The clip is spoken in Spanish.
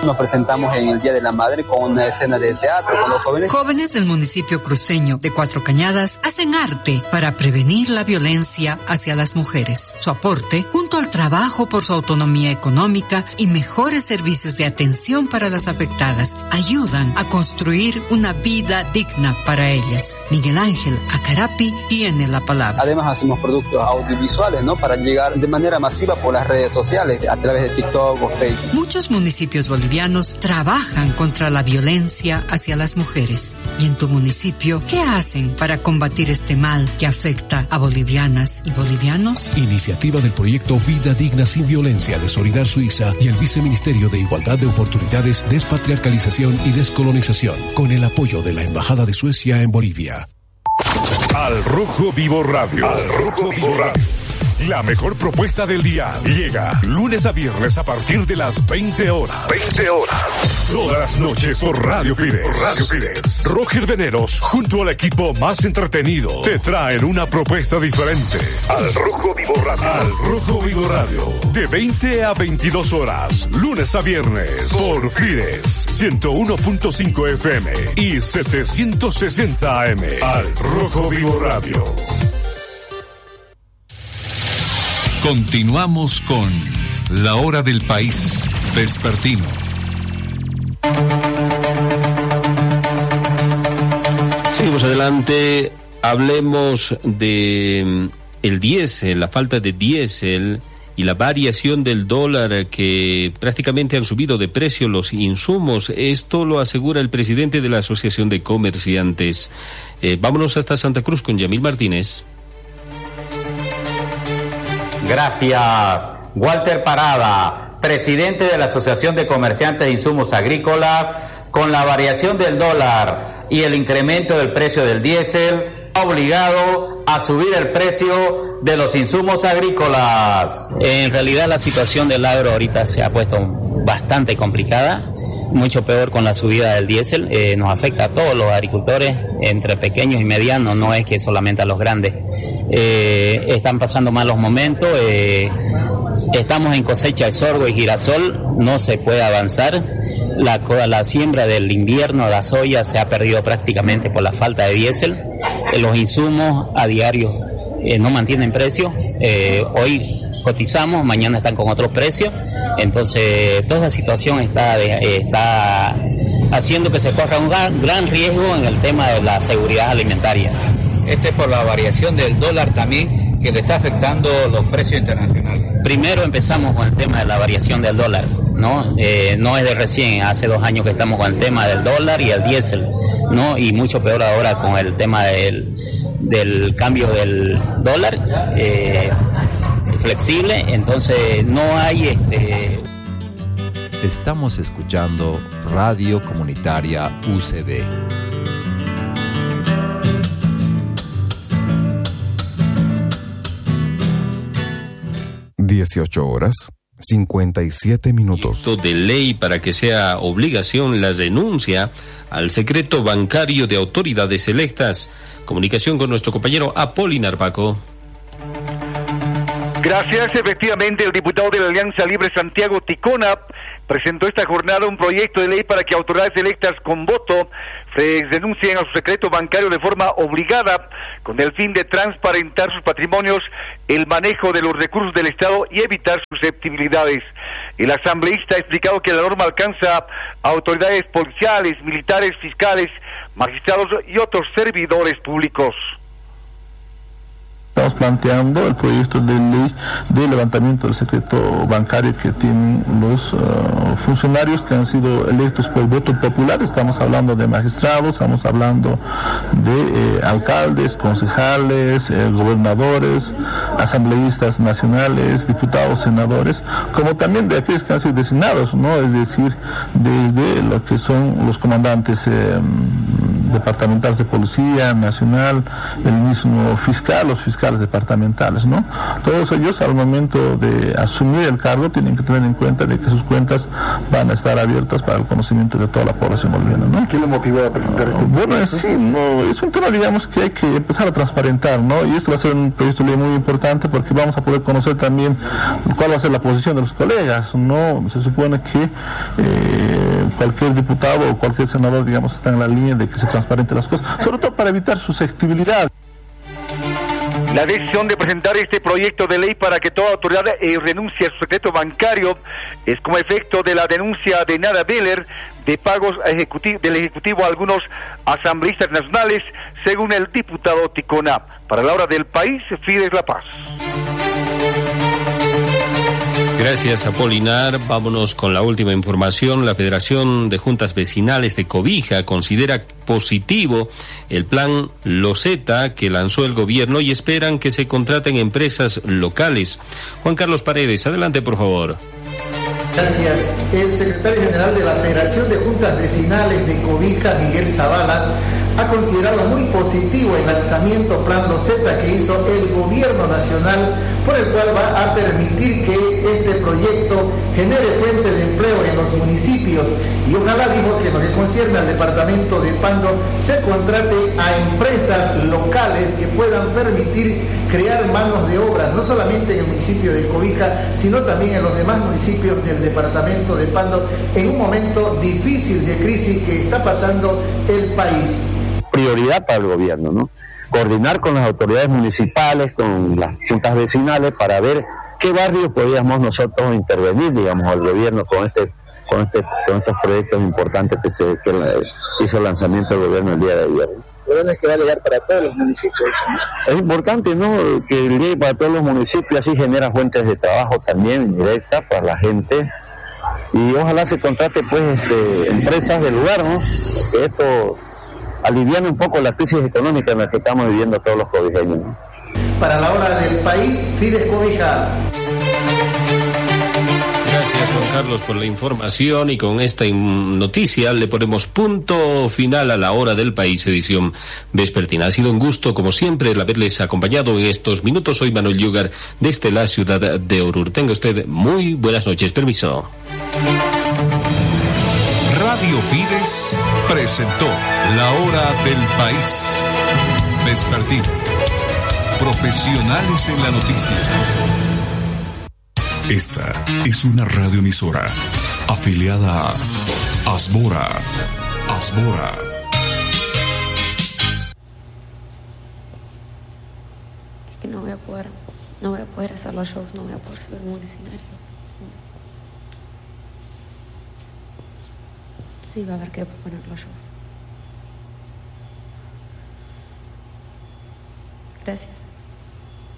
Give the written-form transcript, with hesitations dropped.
Nos presentamos en el Día de la Madre con una escena de teatro con los jóvenes. Jóvenes del municipio cruceño de Cuatro Cañadas hacen arte para prevenir la violencia hacia las mujeres. Su aporte, junto al trabajo por su autonomía económica y mejores servicios de atención para las afectadas, ayudan a construir una vida digna para ellas. Miguel Ángel Acarapi tiene la palabra. Además hacemos productos audiovisuales, ¿no? Para llegar de manera masiva por las redes sociales, a través de TikTok o Facebook. Muchos municipios bolivianos trabajan contra la violencia hacia las mujeres. ¿Y en tu municipio qué hacen para combatir este mal que afecta a bolivianas y bolivianos? Iniciativa del proyecto Vida Digna Sin Violencia de Solidar Suiza y el Viceministerio de Igualdad de Oportunidades, Despatriarcalización y Descolonización, con el apoyo de la Embajada de Suecia en Bolivia. Al Rojo Vivo Radio. Al Rojo Vivo Radio. La mejor propuesta del día llega lunes a viernes a partir de las 20 horas. 20 horas. Todas las noches por Radio Fides. Radio Fides. Roger Veneros, junto al equipo más entretenido, te traen una propuesta diferente. Al Rojo Vivo Radio. Al Rojo Vivo Radio. De 20 a 22 horas. Lunes a viernes. Por Fides. 101.5 FM y 760 AM. Al Rojo Vivo Radio. Continuamos con La Hora del País Vespertino. Seguimos adelante. Hablemos de el diésel, la falta de diésel y la variación del dólar, que prácticamente han subido de precio los insumos. Esto lo asegura el presidente de la Asociación de Comerciantes. Vámonos hasta Santa Cruz con Yamil Martínez. Gracias. Walter Parada, presidente de la Asociación de Comerciantes de Insumos Agrícolas, con la variación del dólar y el incremento del precio del diésel, ha obligado a subir el precio de los insumos agrícolas. En realidad la situación del agro ahorita se ha puesto bastante complicada, mucho peor con la subida del diésel. Nos afecta a todos los agricultores, entre pequeños y medianos, no es que solamente a los grandes. Están pasando malos momentos, estamos en cosecha de sorgo y girasol, no se puede avanzar. La siembra del invierno de la soya se ha perdido prácticamente por la falta de diésel. Los insumos a diario no mantienen precio. Hoy cotizamos, mañana están con otros precios. Entonces, toda esa situación está haciendo que se corra un gran riesgo en el tema de la seguridad alimentaria. Este es por la variación del dólar también, que le está afectando los precios internacionales. Primero empezamos con el tema de la variación del dólar, ¿no? No es de recién, hace 2 años que estamos con el tema del dólar y el diésel, ¿no? Y mucho peor ahora con el tema del cambio del dólar flexible, entonces no hay Estamos escuchando Radio Comunitaria UCB. (18:57). De ley para que sea obligación la denuncia al secreto bancario de autoridades electas. Comunicación con nuestro compañero Apolinar Paco. Gracias. Efectivamente, el diputado de la Alianza Libre Santiago Ticona presentó esta jornada un proyecto de ley para que autoridades electas con voto denuncien a su secreto bancario de forma obligada, con el fin de transparentar sus patrimonios, el manejo de los recursos del Estado y evitar susceptibilidades. El asambleísta ha explicado que la norma alcanza a autoridades policiales, militares, fiscales, magistrados y otros servidores públicos. Estamos planteando el proyecto de ley de levantamiento del secreto bancario que tienen los funcionarios que han sido electos por voto popular. Estamos hablando de magistrados, estamos hablando de alcaldes, concejales, gobernadores, asambleístas nacionales, diputados, senadores, como también de aquellos que han sido designados, ¿no? Es decir, desde lo que son los comandantes departamentales de policía nacional, el mismo fiscal, los fiscales departamentales, ¿no? Todos ellos al momento de asumir el cargo tienen que tener en cuenta de que sus cuentas van a estar abiertas para el conocimiento de toda la población boliviana, ¿no? ¿Qué le motivó a presentar esto? Bueno, es un tema, digamos, que hay que empezar a transparentar, ¿no? Y esto va a ser un proyecto de ley muy importante porque vamos a poder conocer también cuál va a ser la posición de los colegas, ¿no? Se supone que cualquier diputado o cualquier senador, digamos, está en la línea de que se transparenten las cosas, sobre todo para evitar susceptibilidad. La decisión de presentar este proyecto de ley para que toda autoridad renuncie a su secreto bancario es como efecto de la denuncia de Nada Beller de pagos del Ejecutivo a algunos asambleístas nacionales, según el diputado Ticona. Para la hora del país, Fides La Paz. Gracias, Apolinar. Vámonos con la última información. La Federación de Juntas Vecinales de Cobija considera positivo el plan Loseta que lanzó el gobierno y esperan que se contraten empresas locales. Juan Carlos Paredes, adelante, por favor. Gracias. El secretario general de la Federación de Juntas Vecinales de Cobija, Miguel Zavala, ha considerado muy positivo el lanzamiento Plan Loseta que hizo el gobierno nacional, por el cual va a permitir que este proyecto genere fuentes de empleo en los municipios, y ojalá, dijo, que en lo que concierne al departamento de Pando se contrate a empresas locales que puedan permitir crear manos de obra, no solamente en el municipio de Cobija, sino también en los demás municipios del departamento de Pando, en un momento difícil de crisis que está pasando el país. Prioridad para el gobierno, ¿no? Coordinar con las autoridades municipales, con las juntas vecinales, para ver qué barrios podríamos nosotros intervenir, digamos, al gobierno con estos proyectos importantes que hizo el lanzamiento del gobierno el día de ayer. Es que va a llegar para todos los municipios, ¿no? Es importante, ¿no?, que llegue para todos los municipios, así genera fuentes de trabajo también directas para la gente, y ojalá se contrate pues empresas del lugar, ¿no?, que esto alivian un poco la crisis económica en la que estamos viviendo todos los cobijeños, ¿no? Para la hora del país, Fides Cobija. Gracias, Juan Carlos, por la información, y con esta noticia le ponemos punto final a la hora del país, edición vespertina. Ha sido un gusto, como siempre, el haberles acompañado en estos minutos. Soy Manuel Yugar, desde la ciudad de Oruro. Tenga usted muy buenas noches. Permiso. Radio Fides presentó La Hora del País. Vespertino. Profesionales en la noticia. Esta es una radioemisora afiliada a Asbora. Es que no voy a poder hacer los shows, no voy a poder subirme a un escenario. Sí, va a haber que poner los shows. Gracias.